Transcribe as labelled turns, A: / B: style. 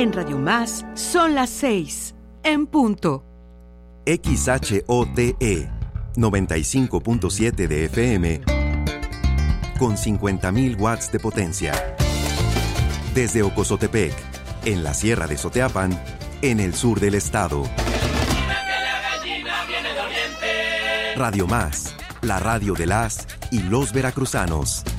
A: En Radio Más son las 6, en punto.
B: XHOTE 95.7 de FM con 50.000 watts de potencia. Desde Ocozotepec, en la Sierra de Soteapan, en el sur del estado. Radio Más, la radio de las y los veracruzanos.